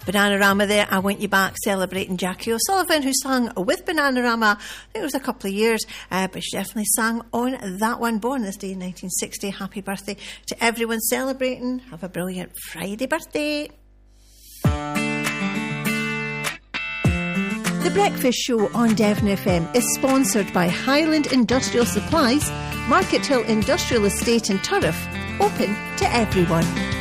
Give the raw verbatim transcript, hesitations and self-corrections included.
Bananarama there, I Want You Back, celebrating Jackie O'Sullivan, who sang with Bananarama, I think it was a couple of years, uh, but she definitely sang on that one. Born this day in nineteen sixty. Happy birthday to everyone celebrating. Have a brilliant Friday birthday. The Breakfast Show on Devon F M is sponsored by Highland Industrial Supplies, Market Hill Industrial Estate in Turriff, open to everyone.